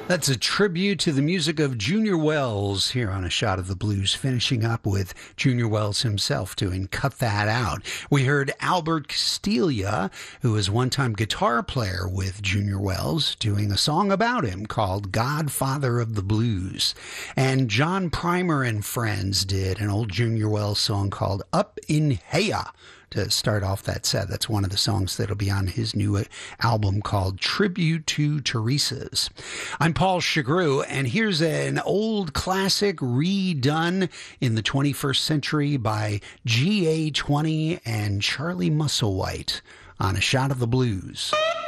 That's a tribute to the music of Junior Wells here on A Shot of the Blues, finishing up with Junior Wells himself doing Cut That Out. We heard Albert Castiglia, who was one-time guitar player with Junior Wells, doing a song about him called Godfather of the Blues. And John Primer and Friends did an old Junior Wells song called Up in Heya to start off that set. That's one of the songs that'll be on his new album called Tribute to Teresa's. I'm Paul Chagru, and here's an old classic redone in the 21st century by GA20 and Charlie Musselwhite on A Shot of the Blues.